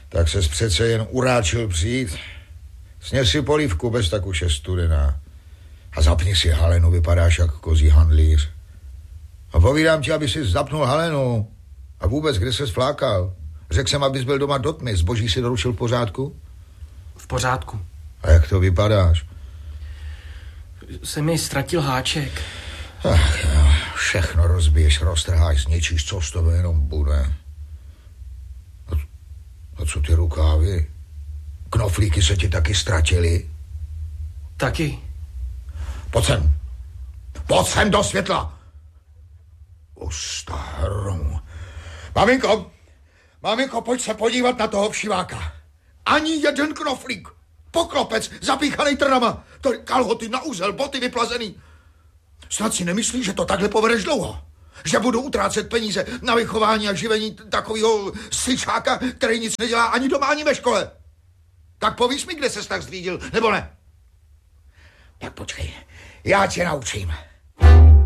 Tak ses přece jen uráčil přijít. Sněž si polívku, bez tak už je studená. A zapni si halenu, vypadáš jak kozí handlíř. A povídám ti, aby si zapnul halenu. A vůbec, kde ses flákal? Řekl jsem, abys byl doma do tmy. Zboží si doručil v pořádku? V pořádku. A jak to vypadáš? Se mi ztratil háček. Ach jo, všechno rozbiješ, roztrháš, zničíš, co z toho jenom bude. A co ty rukávy? Knoflíky se ti taky ztratily? Taky. Pojď sem. Pojď sem do světla. Ustarom. Maminko, pojď se podívat na toho všiváka. Ani jeden knoflík. Poklopec, zapíchanej trnama. Kalhoty na úzel, boty vyplazený. Snad si nemyslíš, že to takhle povedeš dlouho? Že budu utrácet peníze na vychování a živení takového syčáka, který nic nedělá ani doma, ani ve škole. Tak povíš mi, kde ses tak zřídil, nebo ne? Tak počkej, já tě naučím.